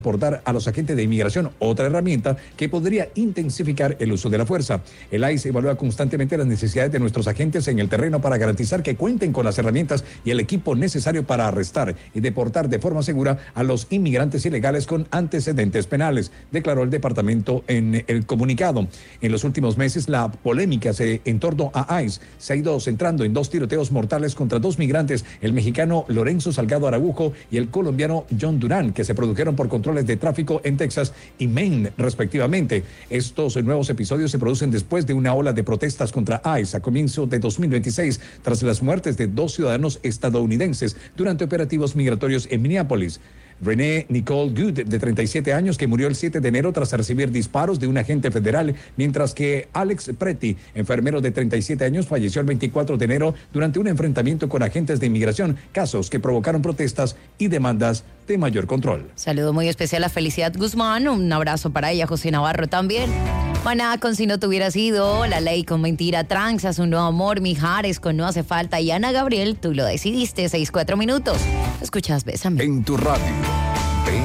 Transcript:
por dar a los agentes de inmigración otra herramienta que podría intensificar el uso de la fuerza. El ICE evalúa constantemente las necesidades de nuestros agentes en el terreno para garantizar que cuenten con las herramientas y el equipo necesario para arrestar y deportar de forma segura a los inmigrantes ilegales con antecedentes penales, declaró el departamento en el comunicado. En los últimos meses, la polémica en torno a ICE se ha ido centrando en 2 tiroteos mortales contra 2 migrantes, el mexicano Lorenzo Salgado Araujo y el colombiano John Durán, que se produjeron por controles de tráfico en Texas y Maine, respectivamente. Estos nuevos episodios se producen después de una ola de protestas contra ICE a comienzo de 2026, tras las muertes de 2 ciudadanos estadounidenses durante operativos migratorios en Minneapolis. Renee Nicole Good, de 37 años, que murió el 7 de enero tras recibir disparos de un agente federal, mientras que Alex Preti, enfermero de 37 años, falleció el 24 de enero durante un enfrentamiento con agentes de inmigración, casos que provocaron protestas y demandas de mayor control. Saludo muy especial a Felicidad Guzmán, un abrazo para ella, José Navarro también. Maná con Si no te hubiera sido, La Ley con Mentira, Tranzas, Un nuevo amor, Mijares con No hace falta y Ana Gabriel, Tú lo decidiste, 6-4 minutos. Escuchas Bésame. En tu radio.